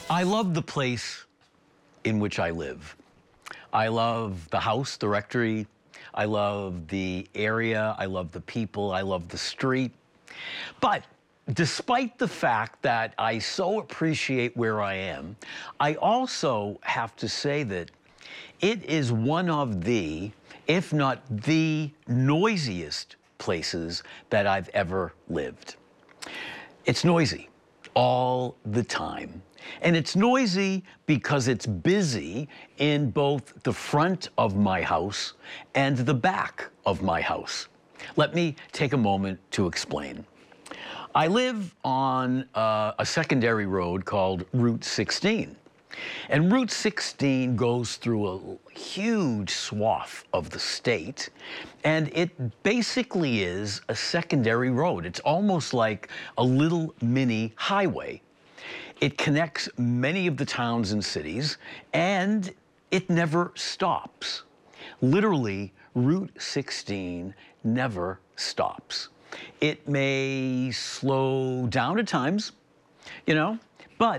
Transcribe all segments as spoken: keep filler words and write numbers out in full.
I love the place in which I live. I love the house, the rectory. I love the area. I love the people. I love the street. But despite the fact that I so appreciate where I am, I also have to say that it is one of the, if not the noisiest places that I've ever lived. It's noisy all the time. And it's noisy because it's busy in both the front of my house and the back of my house. Let me take a moment to explain. I live on uh, a secondary road called Route sixteen. And Route sixteen goes through a huge swath of the state, and it basically is a secondary road. It's almost like a little mini highway. It connects many of the towns and cities, and it never stops. Literally, Route sixteen never stops. It may slow down at times, you know, but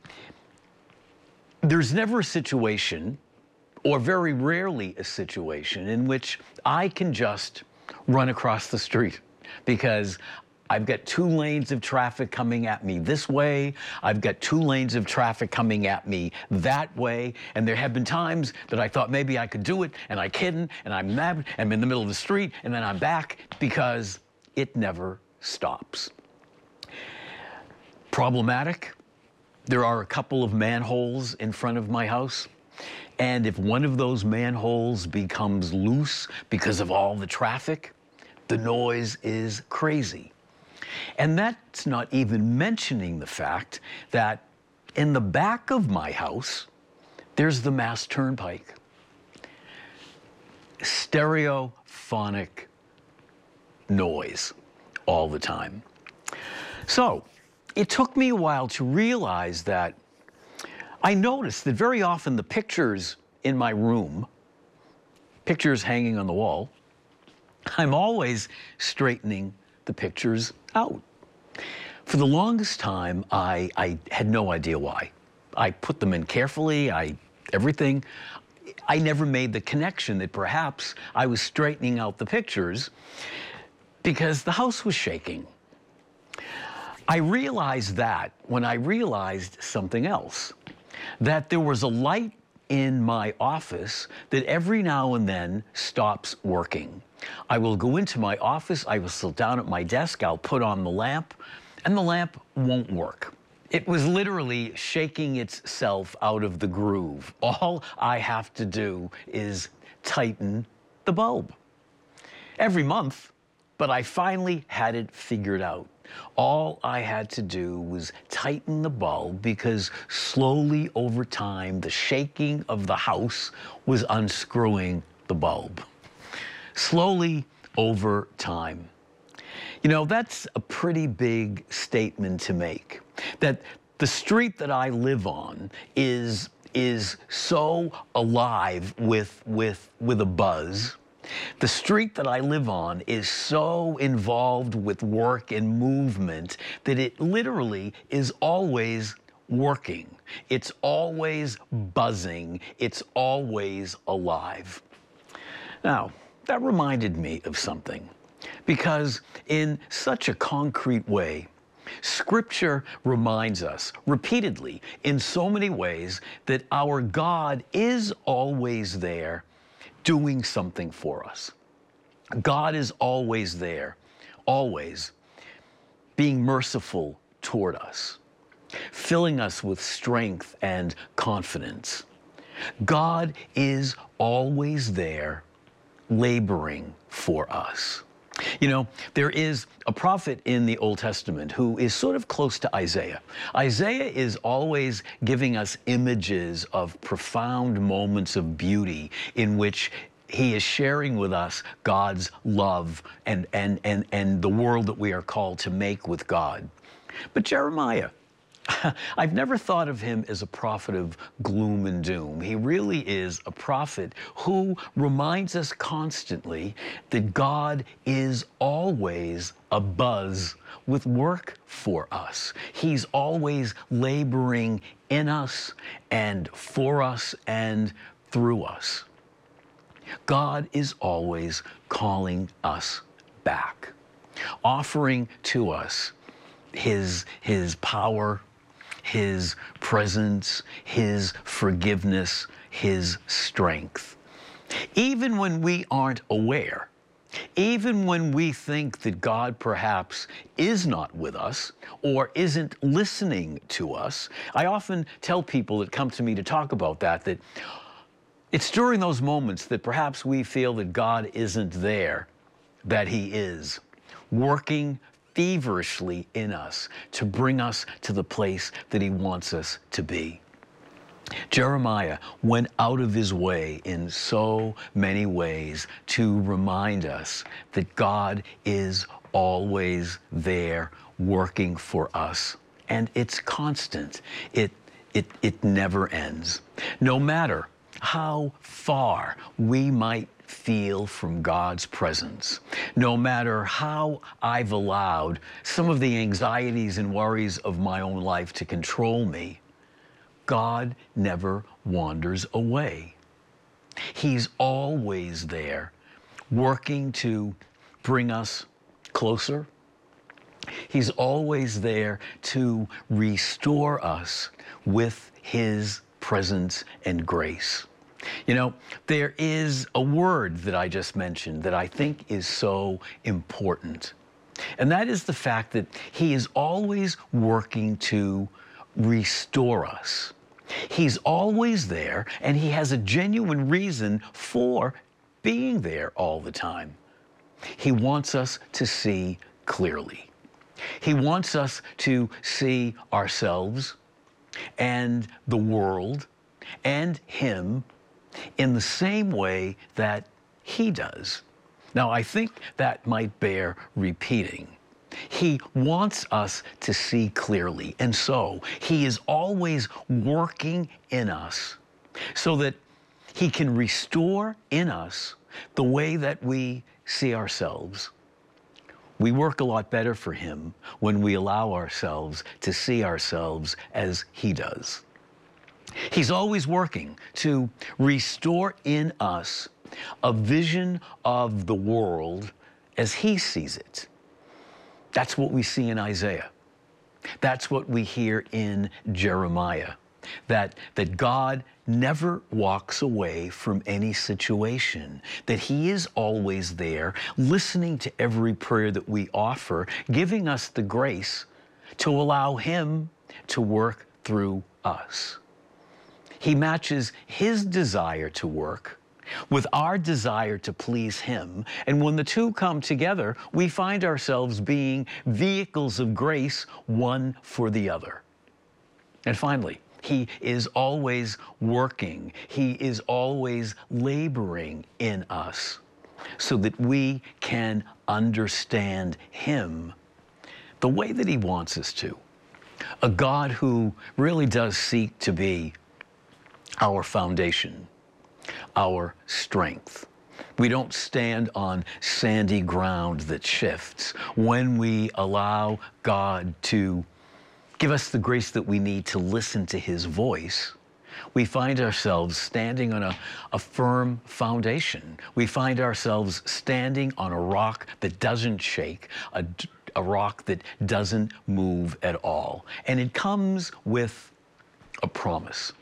there's never a situation, or very rarely a situation, in which I can just run across the street because I've got two lanes of traffic coming at me this way. I've got two lanes of traffic coming at me that way. And there have been times that I thought maybe I could do it, and I couldn't, and I'm mad, I'm in the middle of the street, and then I'm back because it never stops. Problematic? There are a couple of manholes in front of my house. And if one of those manholes becomes loose because of all the traffic, the noise is crazy. And that's not even mentioning the fact that in the back of my house, there's the Mass Turnpike. Stereophonic noise all the time. So it took me a while to realize that I noticed that very often the pictures in my room, pictures hanging on the wall, I'm always straightening the pictures out. For the longest time, I, I had no idea why. I put them in carefully, I, everything. I never made the connection that perhaps I was straightening out the pictures because the house was shaking. I realized that when I realized something else, that there was a light in my office that every now and then stops working. I will go into my office, I will sit down at my desk, I'll put on the lamp, and the lamp won't work. It was literally shaking itself out of the groove. All I have to do is tighten the bulb. Every month, but I finally had it figured out. All I had to do was tighten the bulb because slowly over time, the shaking of the house was unscrewing the bulb. Slowly over time. You know, that's a pretty big statement to make, that the street that I live on is, is so alive with, with, with a buzz. The street that I live on is so involved with work and movement that it literally is always working. It's always buzzing. It's always alive. Now, that reminded me of something, because in such a concrete way, Scripture reminds us repeatedly in so many ways that our God is always there doing something for us. God is always there, always being merciful toward us, filling us with strength and confidence. God is always there, laboring for us. You know, there is a prophet in the Old Testament who is sort of close to Isaiah. Isaiah is always giving us images of profound moments of beauty in which he is sharing with us God's love and, and, and, and the world that we are called to make with God. But Jeremiah I've never thought of him as a prophet of gloom and doom. He really is a prophet who reminds us constantly that God is always abuzz with work for us. He's always laboring in us and for us and through us. God is always calling us back, offering to us his, his power, his presence, his forgiveness, his strength. Even when we aren't aware, even when we think that God perhaps is not with us or isn't listening to us, I often tell people that come to me to talk about that, that it's during those moments that perhaps we feel that God isn't there, that he is working feverishly in us to bring us to the place that he wants us to be. Jeremiah went out of his way in so many ways to remind us that God is always there working for us. And it's constant. It, it, it never ends. No matter how far we might feel from God's presence, no matter how I've allowed some of the anxieties and worries of my own life to control me, God never wanders away. He's always there, working to bring us closer. He's always there to restore us with his presence and grace. You know, there is a word that I just mentioned that I think is so important, and that is the fact that he is always working to restore us. He's always there, and he has a genuine reason for being there all the time. He wants us to see clearly. He wants us to see ourselves and the world and him in the same way that he does. Now, I think that might bear repeating. He wants us to see clearly, and so he is always working in us so that he can restore in us the way that we see ourselves. We work a lot better for him when we allow ourselves to see ourselves as he does. He's always working to restore in us a vision of the world as he sees it. That's what we see in Isaiah. That's what we hear in Jeremiah, that, that God never walks away from any situation, that he is always there, listening to every prayer that we offer, giving us the grace to allow him to work through us. He matches his desire to work with our desire to please him, and when the two come together, we find ourselves being vehicles of grace, one for the other. And finally, he is always working. He is always laboring in us so that we can understand him the way that he wants us to. A God who really does seek to be our foundation, our strength. We don't stand on sandy ground that shifts when we allow God to give us the grace that we need to listen to his voice. We find ourselves standing on a, a firm foundation. We find ourselves standing on a rock that doesn't shake, a, a rock that doesn't move at all. And it comes with a promise.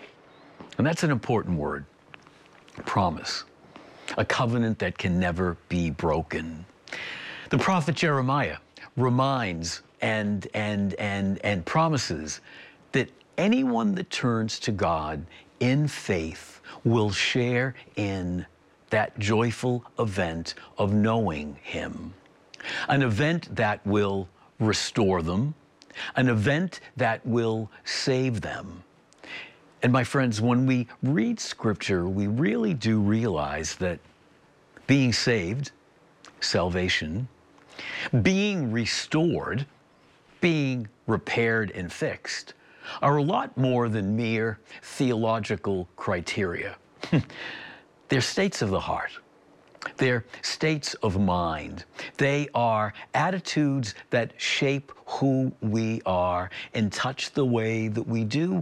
And that's an important word, promise, a covenant that can never be broken. The prophet Jeremiah reminds and, and, and, and promises that anyone that turns to God in faith will share in that joyful event of knowing him, an event that will restore them, an event that will save them. And my friends, when we read Scripture, we really do realize that being saved, salvation, being restored, being repaired and fixed, are a lot more than mere theological criteria. They're states of the heart. They're states of mind. They are attitudes that shape who we are and touch the way that we do